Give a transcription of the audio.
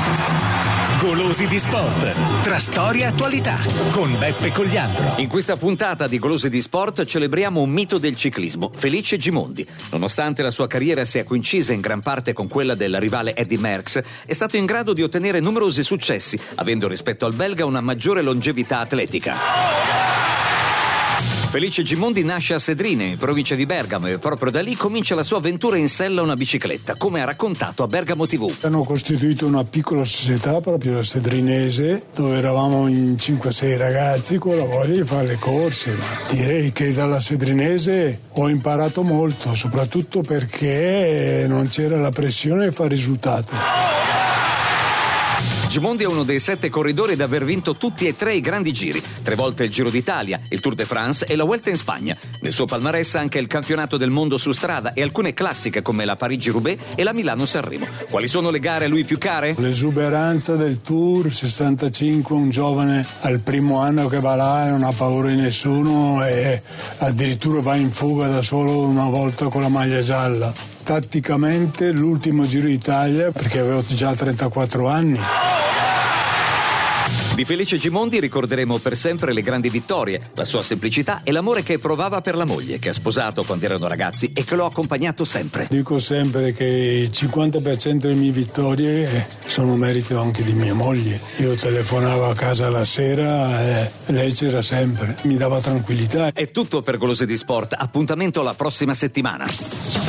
Golosi di Sport, tra storia e attualità, con Beppe Cogliandro. In questa puntata di Golosi di Sport celebriamo un mito del ciclismo, Felice Gimondi. Nonostante la sua carriera sia coincisa in gran parte con quella del rivale Eddy Merckx, è stato in grado di ottenere numerosi successi, avendo rispetto al belga una maggiore longevità atletica. Felice Gimondi nasce a Sedrine, in provincia di Bergamo, e proprio da lì comincia la sua avventura in sella a una bicicletta, come ha raccontato a Bergamo TV. Hanno costituito una piccola società proprio la sedrinese, dove eravamo in 5-6 ragazzi con la voglia di fare le corse. Ma direi che dalla sedrinese ho imparato molto, soprattutto perché non c'era la pressione di fare risultati. Gimondi è uno dei 7 corridori ad aver vinto tutti e 3 i grandi giri, 3 volte il Giro d'Italia, il Tour de France e la Vuelta in Spagna. Nel suo palmarès anche il campionato del mondo su strada e alcune classiche come la Parigi-Roubaix e la Milano-Sanremo. Quali sono le gare a lui più care? L'esuberanza del Tour, 65, un giovane al primo anno che va là e non ha paura di nessuno e addirittura va in fuga da solo una volta con la maglia gialla. Tatticamente l'ultimo Giro d'Italia, perché avevo già 34 anni. Di Felice Gimondi ricorderemo per sempre le grandi vittorie, la sua semplicità e l'amore che provava per la moglie, che ha sposato quando erano ragazzi e che lo ha accompagnato sempre. Dico sempre che il 50% delle mie vittorie sono merito anche di mia moglie. Io telefonavo a casa la sera e lei c'era sempre, mi dava tranquillità. È tutto per Golosi di Sport, appuntamento la prossima settimana.